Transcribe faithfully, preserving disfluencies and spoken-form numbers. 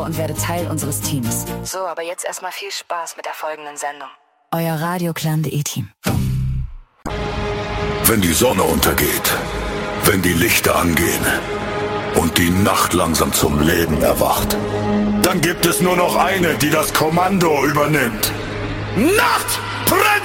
und werde Teil unseres Teams. So, aber jetzt erstmal viel Spaß mit der folgenden Sendung. Euer Radioclan punkt de Team. Wenn die Sonne untergeht, wenn die Lichter angehen und die Nacht langsam zum Leben erwacht, dann gibt es nur noch eine, die das Kommando übernimmt. Nachtprinzessin!